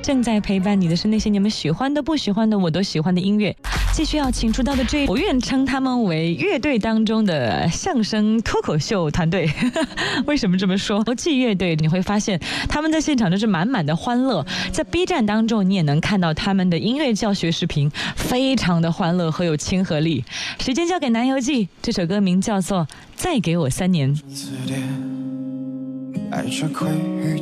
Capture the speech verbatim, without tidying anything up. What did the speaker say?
正在陪伴你的是那些你们喜欢的、不喜欢的、我都喜欢的音乐。继续要请出道的这，我愿称他们为乐队当中的相声脱口秀团队。为什么这么说？国际乐队，你会发现他们在现场就是满满的欢乐。在 B 站当中，你也能看到他们的音乐教学视频，非常的欢乐和有亲和力。时间交给南游记，这首歌名叫做《再给我三年》。